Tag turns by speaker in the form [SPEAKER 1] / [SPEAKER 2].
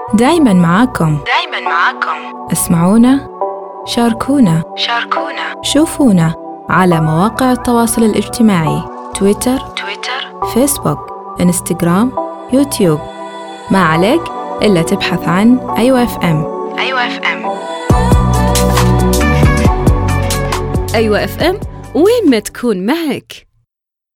[SPEAKER 1] دايماً معاكم. اسمعونا، شاركونا، شوفونا على مواقع التواصل الاجتماعي، تويتر، فيسبوك، انستغرام، يوتيوب. ما عليك إلا تبحث عن أيوة اف ام.
[SPEAKER 2] أيوة اف ام، وين ما تكون معك.